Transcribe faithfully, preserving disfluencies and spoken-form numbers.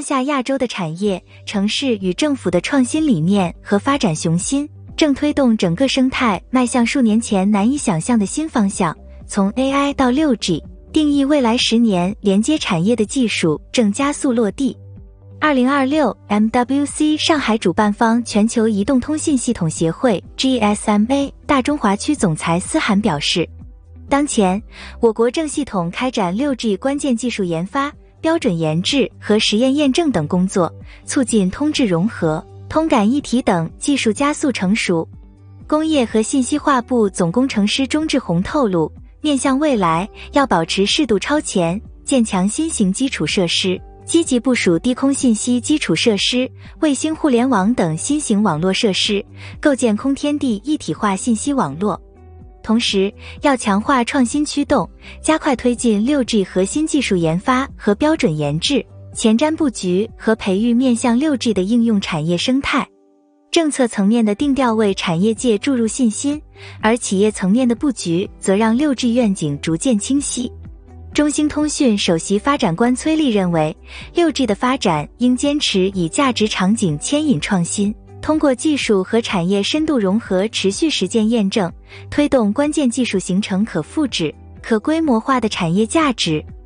当下亚洲的产业、城市与政府的创新理念和发展雄心，正推动整个生态迈向数年前难以想象的新方向。从 A I 到 六 G， 定义未来十年连接产业的技术正加速落地。二零二六 M W C 上海主办方全球移动通信系统协会 G S M A 大中华区总裁思涵表示，当前我国正系统开展 六 G 关键技术研发、标准研制和实验验证等工作，促进通智融合、通感一体等技术加速成熟。工业和信息化部总工程师钟志宏透露，面向未来，要保持适度超前，建强新型基础设施，积极部署低空信息基础设施、卫星互联网等新型网络设施，构建空天地一体化信息网络。同时，要强化创新驱动，加快推进 六 G 核心技术研发和标准研制，前瞻布局和培育面向 六 G 的应用产业生态。政策层面的定调为产业界注入信心，而企业层面的布局则让 六 G 愿景逐渐清晰。中兴通讯首席发展官崔丽认为， 六 G 的发展应坚持以价值场景牵引创新，通过技术和产业深度融合持续实践验证，推动关键技术形成可复制、可规模化的产业价值。